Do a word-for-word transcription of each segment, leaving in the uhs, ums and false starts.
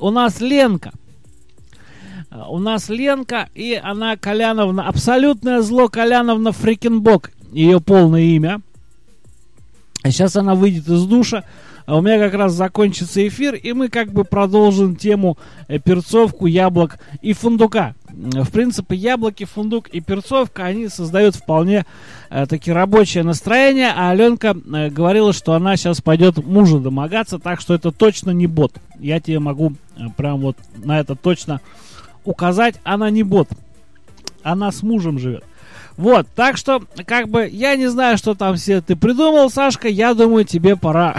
у нас Ленка. У нас Ленка, и она Коляновна, абсолютное зло Коляновна Фрикенбок, ее полное имя. Сейчас она выйдет из душа, а у меня как раз закончится эфир, и мы как бы продолжим тему э, перцовку, яблок и фундука. В принципе, яблоки, фундук и перцовка, они создают вполне э, таки рабочее настроение, а Аленка э, говорила, что она сейчас пойдет мужа домогаться, так что это точно не бот. Я тебе могу э, прям вот на это точно указать, она не бот, она с мужем живет. Вот, так что, как бы, я не знаю, что там все ты придумал, Сашка, я думаю, тебе пора,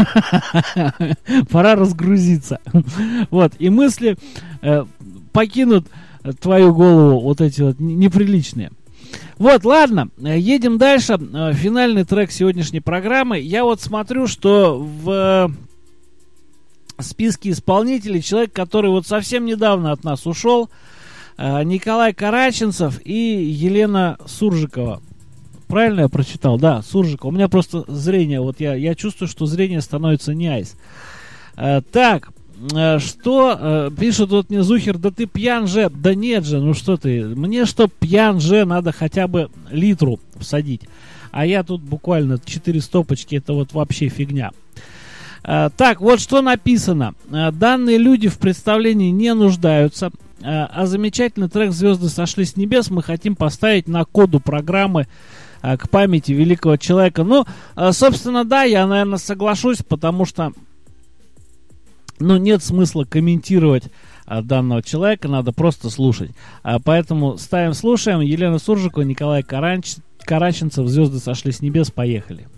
пора разгрузиться. Вот, и мысли э, покинут твою голову, вот эти вот неприличные. Вот, ладно, едем дальше. Финальный трек сегодняшней программы. Я вот смотрю, что в списке исполнителей человек, который вот совсем недавно от нас ушел, Николай Караченцев и Елена Суржикова. Правильно я прочитал? Да, Суржикова. У меня просто зрение, вот я, я чувствую, что зрение становится не айс. А, так, а, что а, пишет вот мне Зухер, да ты пьян же. Да нет же, ну что ты, мне что пьян же, надо хотя бы литру всадить. А я тут буквально четыре стопочки, это вот вообще фигня. А, так, вот что написано. А, данные люди в представлении не нуждаются. А замечательный трек «Звезды сошли с небес» мы хотим поставить на коду программы а, к памяти великого человека. Ну, а, собственно, да, я, наверное, соглашусь, потому что, ну, нет смысла комментировать а, данного человека, надо просто слушать. А, поэтому ставим, слушаем. Елена Суржикова, Николай Карач... Караченцев, «Звезды сошли с небес», поехали.